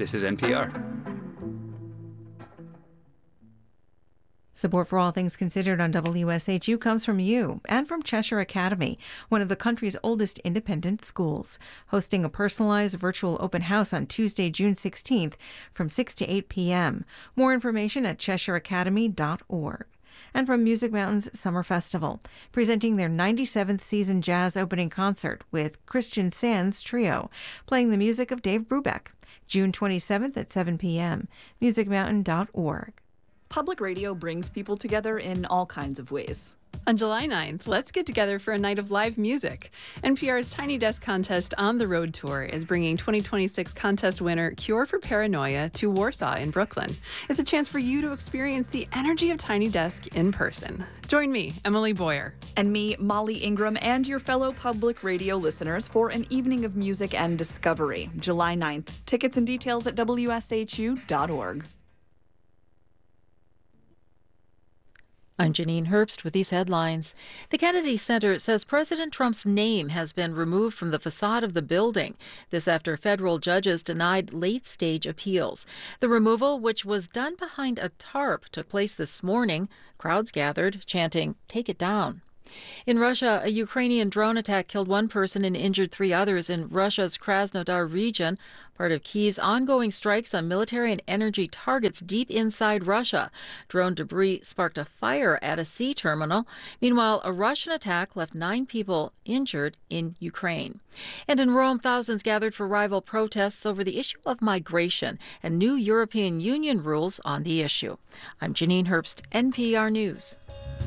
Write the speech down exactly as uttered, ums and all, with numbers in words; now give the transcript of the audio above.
This is N P R. Support for All Things Considered on W S H U comes from you and from Cheshire Academy, one of the country's oldest independent schools, hosting a personalized virtual open house on Tuesday, June sixteenth from six to eight p.m. More information at cheshire academy dot org. And from Music Mountain's Summer Festival, presenting their ninety-seventh season jazz opening concert with Christian Sands Trio, playing the music of Dave Brubeck, June twenty-seventh at seven p.m. music mountain dot org. Public radio brings people together in all kinds of ways. On July ninth, let's get together for a night of live music. N P R's Tiny Desk Contest On the Road Tour is bringing twenty twenty-six contest winner Cure for Paranoia to Warsaw in Brooklyn. It's a chance for you to experience the energy of Tiny Desk in person. Join me, Emily Boyer. And me, Molly Ingram, and your fellow public radio listeners for an evening of music and discovery, July ninth. Tickets and details at W S H U dot org. I'm Janine Herbst with these headlines. The Kennedy Center says President Trump's name has been removed from the facade of the building. This after federal judges denied late-stage appeals. The removal, which was done behind a tarp, took place this morning. Crowds gathered, chanting, "Take it down." In Russia, a Ukrainian drone attack killed one person and injured three others in Russia's Krasnodar region, part of Kyiv's ongoing strikes on military and energy targets deep inside Russia. Drone debris sparked a fire at a sea terminal. Meanwhile, a Russian attack left nine people injured in Ukraine. And in Rome, thousands gathered for rival protests over the issue of migration and new European Union rules on the issue. I'm Janine Herbst, N P R News.